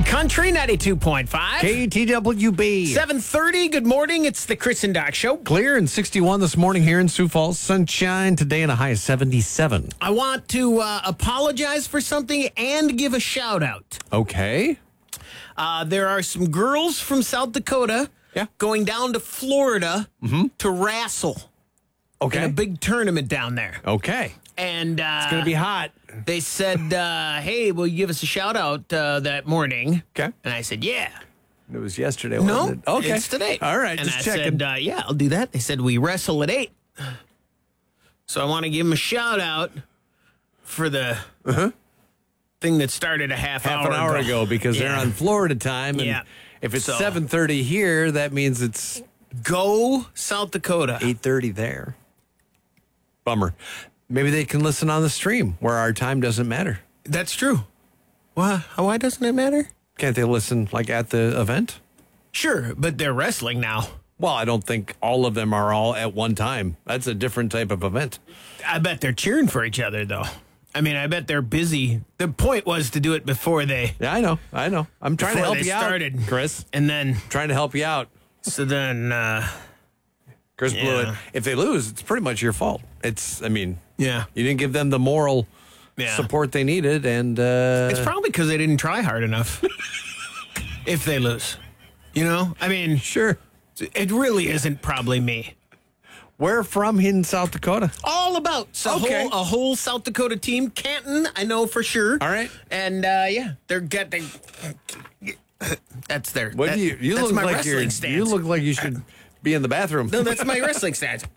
Country 92.5. KTWB. 7:30. Good morning. It's the Chris and Doc Show. Clear and 61 this morning here in Sioux Falls. Sunshine today and a high of 77. I want to apologize for something and give a shout out. Okay. There are some girls from South Dakota going down to Florida to wrestle in a big tournament down there. Okay. And It's going to be hot. they said, hey, will you give us a shout out that morning? Okay. And I said, yeah. It was yesterday, No, wasn't it? Okay. it's today. All right, and just I checking. said, yeah, I'll do that. They said, we wrestle at 8. So I want to give them a shout out for the thing that started a half Half an hour ago because they're on Florida time. And if it's 7:30 here, that means it's Go South Dakota. 8:30 there. Bummer. Maybe they can listen on the stream where our time doesn't matter. That's true. Why doesn't it matter? Can't they listen like at the event? Sure, but they're wrestling now. Well, I don't think all of them are all at one time. That's a different type of event. I bet they're cheering for each other, though. I mean, I bet they're busy. The point was to do it before they... Yeah, I know. I'm trying to help you started. out, Chris. And then... Trying to help you out. So then... Chris blew it. If they lose, it's pretty much your fault. You Yeah. didn't give them the moral support they needed, and... It's probably because they didn't try hard enough. If they lose. You know? I mean... Sure. It really isn't probably me. Where from in South Dakota? All about a whole South Dakota team. Canton, I know for sure. All right. And they're getting. That's their. What do you that's look my like wrestling stance. You look like you should be in the bathroom. No, that's my wrestling stance.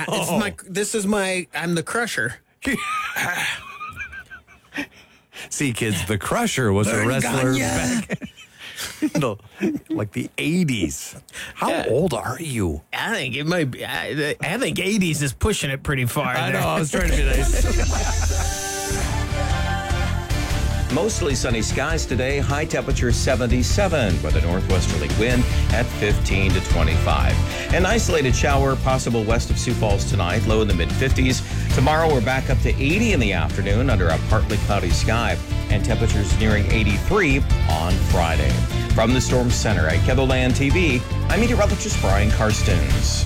I'm the Crusher. See, kids, the Crusher was a wrestler back like the 80s. How old are you? I think it might be. I think 80s is pushing it pretty far. I know. I was trying to be nice. Mostly sunny skies today, high temperature 77 with a northwesterly wind at 15 to 25. An isolated shower possible west of Sioux Falls tonight, low in the mid-50s. Tomorrow we're back up to 80 in the afternoon under a partly cloudy sky and temperatures nearing 83 on Friday. From the Storm Center at KELOLAND TV, I'm meteorologist Brian Karstens.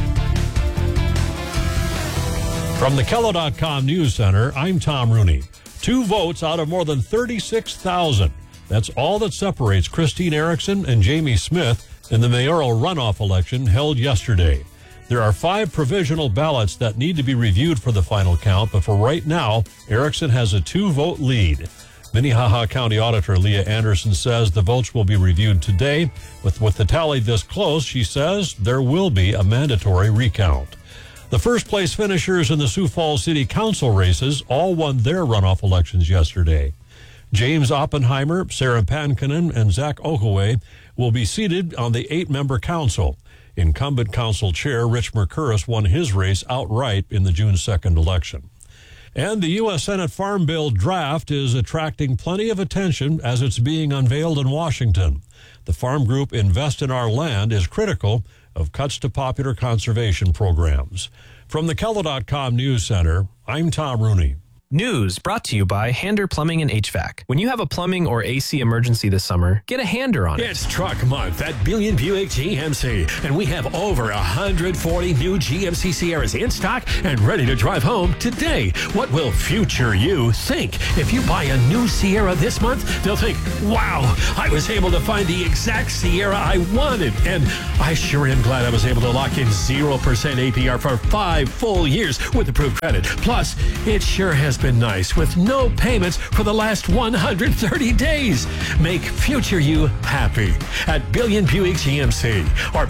From the KELO.com News Center, I'm Tom Rooney. 2 votes out of more than 36,000. That's all that separates Christine Erickson and Jamie Smith in the mayoral runoff election held yesterday. There are 5 provisional ballots that need to be reviewed for the final count, but for right now, Erickson has a 2-vote lead. Minnehaha County Auditor Leah Anderson says the votes will be reviewed today. With the tally this close, she says there will be a mandatory recount. The first-place finishers in the Sioux Falls City Council races all won their runoff elections yesterday. James Oppenheimer, Sarah Pankinen, and Zach Okaway will be seated on the 8-member council. Incumbent council chair Rich Mercuris won his race outright in the June 2nd election. And the U.S. Senate Farm Bill draft is attracting plenty of attention as it's being unveiled in Washington. The farm group Invest in Our Land is critical of cuts to popular conservation programs. From the KELO.com News Center, I'm Tom Rooney. News brought to you by Hander Plumbing and HVAC. When you have a plumbing or AC emergency this summer, get a Hander on it. It's Truck Month at Billion Buick GMC, and we have over 140 new GMC Sierras in stock and ready to drive home today. What will future you think? If you buy a new Sierra this month, they'll think, wow, I was able to find the exact Sierra I wanted. And I sure am glad I was able to lock in 0% APR for 5 full years with approved credit. Plus, it sure has been nice with no payments for the last 130 days. Make future you happy at Billion Buick GMC or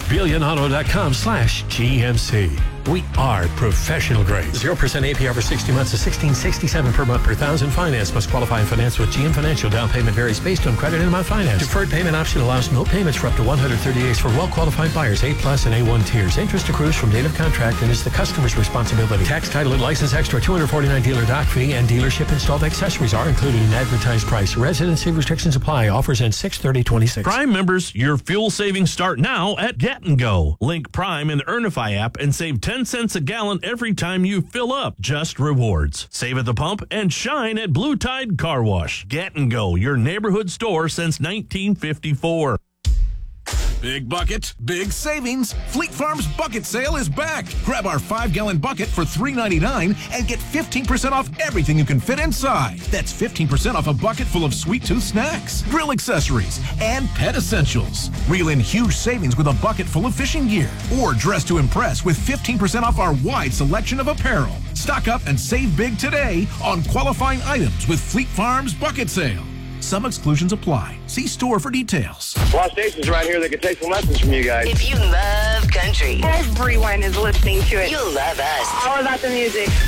billionauto.com/GMC. We are professional grade. 0% APR for 60 months to $16.67 per month per thousand. Finance must qualify and finance with GM Financial. Down payment varies based on credit and amount financed. Deferred payment option allows no payments for up to 130 days for well-qualified buyers, A+ and A1 tiers. Interest accrues from date of contract and is the customer's responsibility. Tax, title, and license extra $249 dealer dock fee and dealership installed accessories are included in advertised price. Residency restrictions apply. Offers end 6/30/26. Prime members, your fuel savings start now at Get and Go. Link Prime in the Earnify app and save 10 cents a gallon every time you fill up. Just rewards. Save at the pump and shine at Blue Tide Car Wash. Get and Go, your neighborhood store since 1954. Big bucket, big savings. Fleet Farm's bucket sale is back. Grab our 5-gallon bucket for $3.99 and get 15% off everything you can fit inside. That's 15% off a bucket full of sweet tooth snacks, grill accessories, and pet essentials. Reel in huge savings with a bucket full of fishing gear. Or dress to impress with 15% off our wide selection of apparel. Stock up and save big today on qualifying items with Fleet Farm's bucket sale. Some exclusions apply. See store for details. A lot of stations around here that can take some lessons from you guys. If you love country, everyone is listening to it. You'll love us. All about the music.